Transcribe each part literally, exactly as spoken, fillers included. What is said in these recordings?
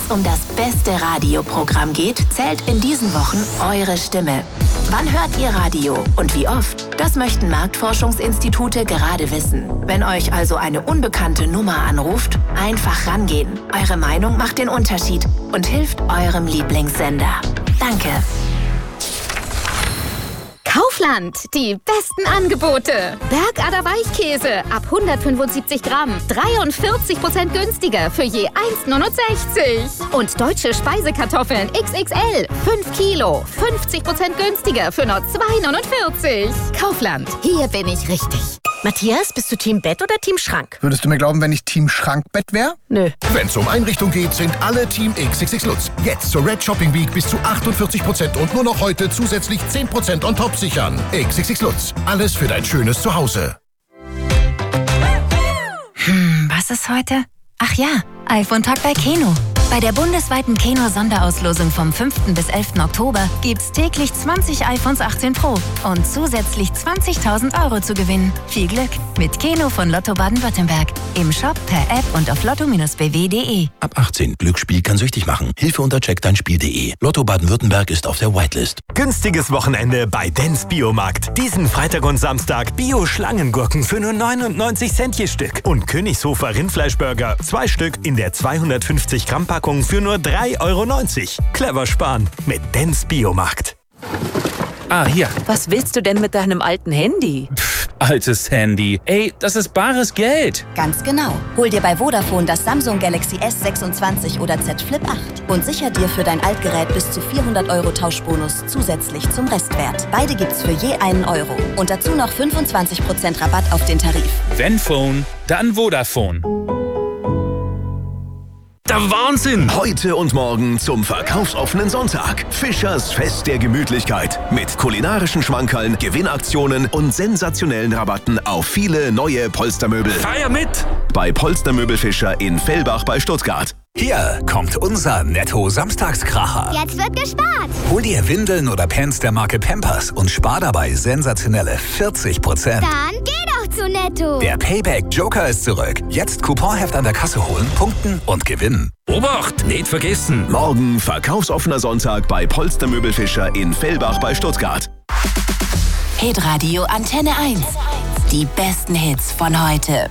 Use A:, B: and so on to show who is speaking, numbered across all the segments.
A: es um das beste Radioprogramm geht, zählt in diesen Wochen eure Stimme. Wann hört ihr Radio und wie oft? Das möchten Marktforschungsinstitute gerade wissen. Wenn euch also eine unbekannte Nummer anruft, einfach rangehen. Eure Meinung macht den Unterschied und hilft eurem Lieblingssender. Danke.
B: Kaufland, die besten Angebote. Bergader Weichkäse ab hundertfünfundsiebzig Gramm, dreiundvierzig Prozent günstiger für je eins Komma neunundsechzig. Und deutsche Speisekartoffeln X X L, fünf Kilo, fünfzig Prozent günstiger für nur zwei Komma neunundvierzig. Kaufland, hier bin ich richtig.
C: Matthias, bist du Team Bett oder Team Schrank?
D: Würdest du mir glauben, wenn ich Team Schrankbett wäre?
C: Nö.
E: Wenn es um Einrichtung geht, sind alle Team X X X Lutz. Jetzt zur Red Shopping Week bis zu achtundvierzig Prozent und nur noch heute zusätzlich zehn Prozent on top sichern. X X X Lutz. Alles für dein schönes Zuhause.
F: Hm, was ist heute? Ach ja, iPhone-Tag bei Keno. Bei der bundesweiten Keno-Sonderauslosung vom fünften bis elften Oktober gibt's täglich zwanzig iPhones achtzehn Pro und zusätzlich zwanzigtausend Euro zu gewinnen. Viel Glück mit Keno von Lotto Baden-Württemberg. Im Shop, per App und auf lotto Bindestrich b w punkt de.
G: Ab achtzehn. Glücksspiel kann süchtig machen. Hilfe unter check dein spiel punkt de. Lotto Baden-Württemberg ist auf der Whitelist.
H: Günstiges Wochenende bei Dens Biomarkt. Diesen Freitag und Samstag Bio-Schlangengurken für nur neunundneunzig Cent je Stück. Und Königshofer Rindfleischburger, zwei Stück in der zweihundertfünfzig Gramm Packung für nur drei Euro neunzig. Clever sparen mit Dens Biomarkt.
I: Ah, hier.
C: Was willst du denn mit deinem alten Handy?
I: Pff, altes Handy. Ey, das ist bares Geld.
J: Ganz genau. Hol dir bei Vodafone das Samsung Galaxy S sechsundzwanzig oder Z Flip acht und sicher dir für dein Altgerät bis zu vierhundert Euro Tauschbonus zusätzlich zum Restwert. Beide gibt's für je einen Euro. Und dazu noch fünfundzwanzig Prozent Rabatt auf den Tarif.
I: Wenn Phone, dann Vodafone. Der Wahnsinn!
E: Heute und morgen zum verkaufsoffenen Sonntag. Fischers Fest der Gemütlichkeit. Mit kulinarischen Schmankerln, Gewinnaktionen und sensationellen Rabatten auf viele neue Polstermöbel.
I: Feier mit!
E: Bei Polstermöbel Fischer in Fellbach bei Stuttgart.
K: Hier kommt unser Netto-Samstagskracher.
L: Jetzt wird gespart.
K: Hol dir Windeln oder Pants der Marke Pampers und spar dabei sensationelle vierzig Prozent.
L: Dann geh doch zu Netto.
K: Der Payback-Joker ist zurück. Jetzt Couponheft an der Kasse holen, punkten und gewinnen.
I: Obacht, nicht vergessen.
E: Morgen verkaufsoffener Sonntag bei Polstermöbel Fischer in Fellbach bei Stuttgart.
A: Hitradio Antenne eins. Die besten Hits von heute.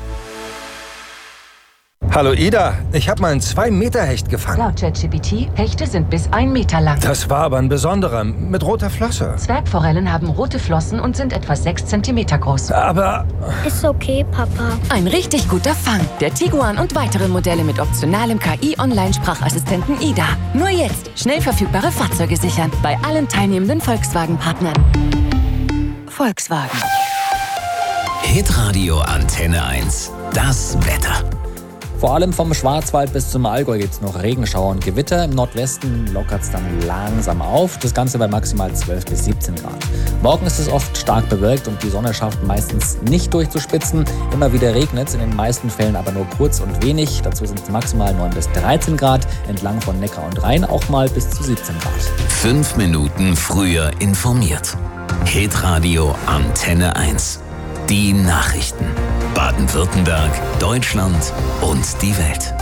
M: Hallo Ida, ich habe mal einen zwei Meter Hecht gefangen.
N: Laut ChatGPT, Hechte sind bis ein Meter lang.
M: Das war aber ein besonderer, mit roter Flosse.
N: Zwergforellen haben rote Flossen und sind etwa sechs Zentimeter groß.
M: Aber...
L: Ist okay, Papa.
B: Ein richtig guter Fang. Der Tiguan und weitere Modelle mit optionalem K I-Online-Sprachassistenten Ida. Nur jetzt schnell verfügbare Fahrzeuge sichern. Bei allen teilnehmenden Volkswagen-Partnern. Volkswagen.
O: Hitradio Antenne eins. Das Wetter.
P: Vor allem vom Schwarzwald bis zum Allgäu gibt es noch Regenschauer und Gewitter. Im Nordwesten lockert es dann langsam auf. Das Ganze bei maximal zwölf bis siebzehn Grad. Morgen ist es oft stark bewölkt und die Sonne schafft meistens nicht durchzuspitzen. Immer wieder regnet es, in den meisten Fällen aber nur kurz und wenig. Dazu sind es maximal neun bis dreizehn Grad. Entlang von Neckar und Rhein auch mal bis zu siebzehn Grad.
O: Fünf Minuten früher informiert. Hitradio Antenne eins. Die Nachrichten. Baden-Württemberg, Deutschland und die Welt.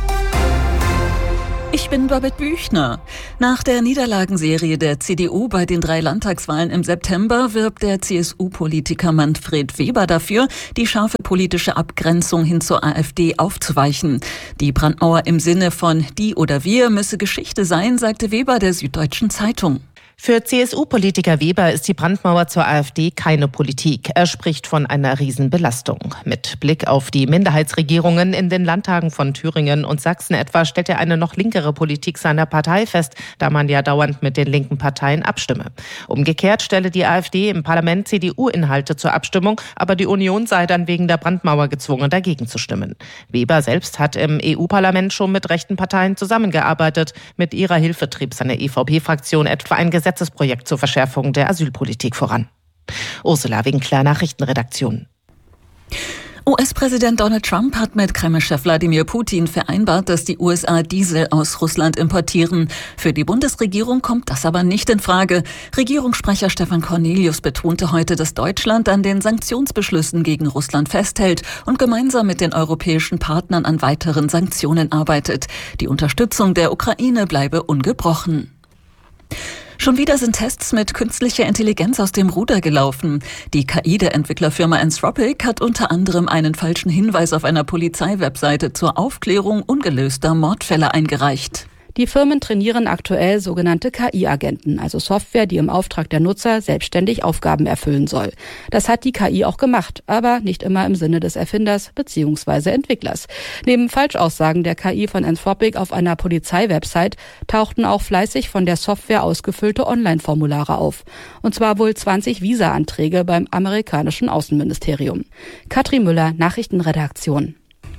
Q: Ich bin Babette Büchner. Nach der Niederlagenserie der C D U bei den drei Landtagswahlen im September wirbt der C S U-Politiker Manfred Weber dafür, die scharfe politische Abgrenzung hin zur AfD aufzuweichen. Die Brandmauer im Sinne von die oder wir müsse Geschichte sein, sagte Weber der Süddeutschen Zeitung.
R: Für C S U-Politiker Weber ist die Brandmauer zur AfD keine Politik. Er spricht von einer Riesenbelastung. Mit Blick auf die Minderheitsregierungen in den Landtagen von Thüringen und Sachsen etwa stellt er eine noch linkere Politik seiner Partei fest, da man ja dauernd mit den linken Parteien abstimme. Umgekehrt stelle die AfD im Parlament C D U-Inhalte zur Abstimmung, aber die Union sei dann wegen der Brandmauer gezwungen, dagegen zu stimmen. Weber selbst hat im E U-Parlament schon mit rechten Parteien zusammengearbeitet. Mit ihrer Hilfe trieb seine E V P-Fraktion etwa ein Gesetzesprojekt zur Verschärfung der Asylpolitik voran. Ursula Winkler, Nachrichtenredaktion.
Q: U S-Präsident Donald Trump hat mit Kreml-Chef Wladimir Putin vereinbart, dass die U S A Diesel aus Russland importieren. Für die Bundesregierung kommt das aber nicht in Frage. Regierungssprecher Stefan Cornelius betonte heute, dass Deutschland an den Sanktionsbeschlüssen gegen Russland festhält und gemeinsam mit den europäischen Partnern an weiteren Sanktionen arbeitet. Die Unterstützung der Ukraine bleibe ungebrochen. Schon wieder sind Tests mit künstlicher Intelligenz aus dem Ruder gelaufen. Die K I der Entwicklerfirma Anthropic hat unter anderem einen falschen Hinweis auf einer Polizeiwebseite zur Aufklärung ungelöster Mordfälle eingereicht.
S: Die Firmen trainieren aktuell sogenannte K I-Agenten, also Software, die im Auftrag der Nutzer selbstständig Aufgaben erfüllen soll. Das hat die K I auch gemacht, aber nicht immer im Sinne des Erfinders bzw. Entwicklers. Neben Falschaussagen der K I von Anthropic auf einer Polizeiwebsite tauchten auch fleißig von der Software ausgefüllte Online-Formulare auf. Und zwar wohl zwanzig Visa-Anträge beim amerikanischen Außenministerium. Katrin Müller, Nachrichtenredaktion.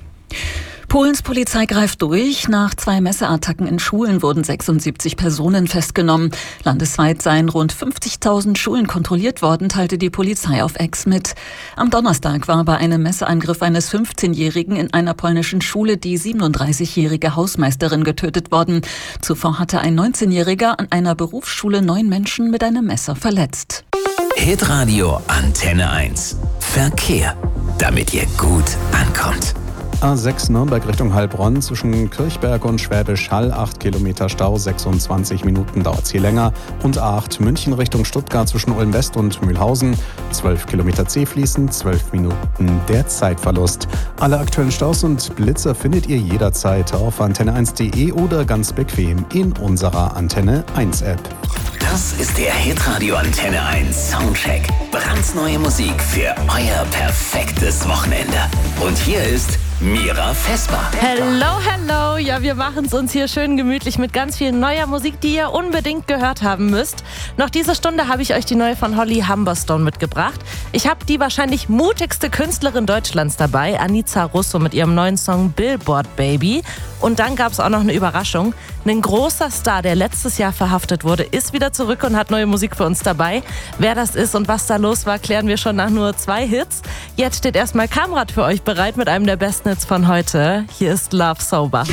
Q: Polens Polizei greift durch. Nach zwei Messerattacken in Schulen wurden sechsundsiebzig Personen festgenommen. Landesweit seien rund fünfzigtausend Schulen kontrolliert worden, teilte die Polizei auf X mit. Am Donnerstag war bei einem Messerangriff eines fünfzehnjährigen in einer polnischen Schule die siebenunddreißigjährige Hausmeisterin getötet worden. Zuvor hatte ein neunzehnjähriger an einer Berufsschule neun Menschen mit einem Messer verletzt.
O: Hitradio Antenne eins. Verkehr, damit ihr gut ankommt.
T: A sechs Nürnberg Richtung Heilbronn zwischen Kirchberg und Schwäbisch Hall, acht Kilometer Stau, sechsundzwanzig Minuten dauert hier länger. Und A acht München Richtung Stuttgart zwischen Ulm West und Mühlhausen, zwölf Kilometer zäh fließen, zwölf Minuten der Zeitverlust. Alle aktuellen Staus und Blitzer findet ihr jederzeit auf antenne eins punkt de oder ganz bequem in unserer Antenne eins App.
O: Das ist der Hitradio Antenne eins Soundcheck. Brandneue Musik für euer perfektes Wochenende. Und hier ist Mira Vesper.
U: Hello, hello. Ja, wir machen es uns hier schön gemütlich mit ganz viel neuer Musik, die ihr unbedingt gehört haben müsst. Noch diese Stunde habe ich euch die neue von Holly Humberstone mitgebracht. Ich habe die wahrscheinlich mutigste Künstlerin Deutschlands dabei, Anica Russo mit ihrem neuen Song Billboard Baby. Und dann gab es auch noch eine Überraschung. Ein großer Star, der letztes Jahr verhaftet wurde, ist wieder zurück und hat neue Musik für uns dabei. Wer das ist und was da los war, klären wir schon nach nur zwei Hits. Jetzt steht erstmal Kamrat für euch bereit mit einem der besten Hits von heute. Hier ist Love Sober.